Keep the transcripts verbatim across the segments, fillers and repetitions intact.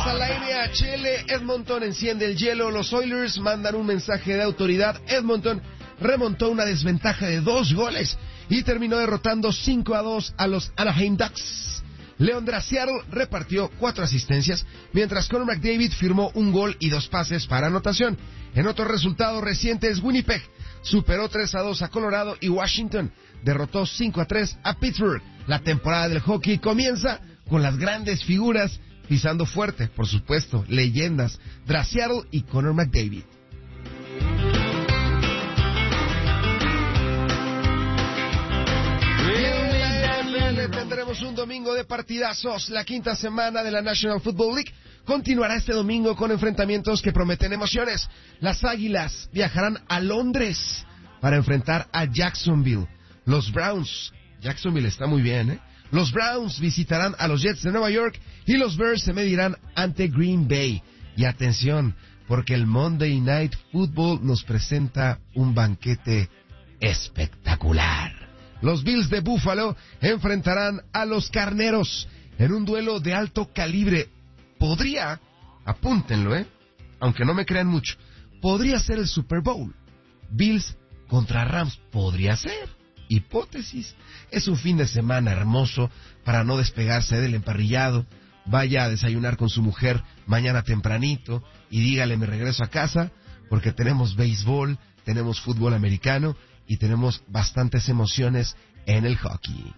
a la N H L. Edmonton enciende el hielo. Los Oilers mandan un mensaje de autoridad. Edmonton remontó una desventaja de dos goles y terminó derrotando cinco a dos a los Anaheim Ducks. Leon Draisaitl repartió cuatro asistencias, mientras Connor McDavid firmó un gol y dos pases para anotación. En otros resultados recientes, Winnipeg superó tres a dos a Colorado y Washington derrotó cinco a tres a Pittsburgh. La temporada del hockey comienza con las grandes figuras pisando fuerte, por supuesto, leyendas, Draisaitl y Connor McDavid. Tendremos un domingo de partidazos. La quinta semana de la National Football League continuará este domingo con enfrentamientos que prometen emociones. Las Águilas viajarán a Londres para enfrentar a Jacksonville. Los Browns, Jacksonville está muy bien, ¿eh? Los Browns visitarán a los Jets de Nueva York y los Bears se medirán ante Green Bay. Y atención, porque el Monday Night Football nos presenta un banquete espectacular. Los Bills de Buffalo enfrentarán a los Carneros en un duelo de alto calibre. Podría, apúntenlo, ¿eh? Aunque no me crean mucho, podría ser el Super Bowl. Bills contra Rams podría ser. Hipótesis. Es un fin de semana hermoso para no despegarse del emparrillado. Vaya a desayunar con su mujer mañana tempranito y dígale me regreso a casa porque tenemos béisbol, tenemos fútbol americano y tenemos bastantes emociones en el hockey.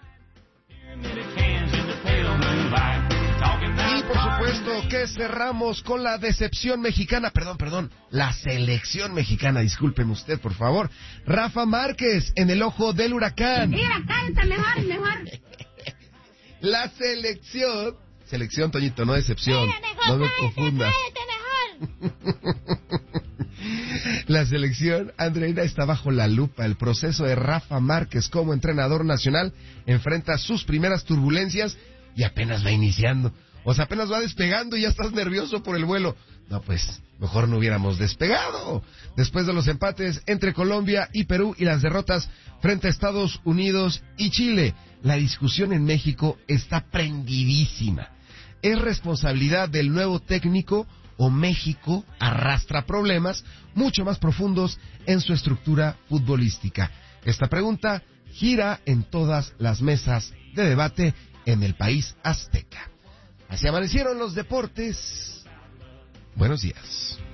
Y por supuesto que cerramos con la decepción mexicana, perdón, perdón, la selección mexicana, discúlpeme usted, por favor. Rafa Márquez en el ojo del huracán. Mira, cállate, mejor, mejor. La selección, selección, Toñito, no decepción, Mira, mejor, no me cállate, confundas. cállate, mejor. La selección andreina está bajo la lupa. El proceso de Rafa Márquez como entrenador nacional enfrenta sus primeras turbulencias y apenas va iniciando. O sea, apenas va despegando y ya estás nervioso por el vuelo. No, pues, mejor no hubiéramos despegado. Después de los empates entre Colombia y Perú y las derrotas frente a Estados Unidos y Chile, la discusión en México está prendidísima. ¿Es responsabilidad del nuevo técnico o México arrastra problemas mucho más profundos en su estructura futbolística? Esta pregunta gira en todas las mesas de debate en el país azteca. Así amanecieron los deportes. Buenos días.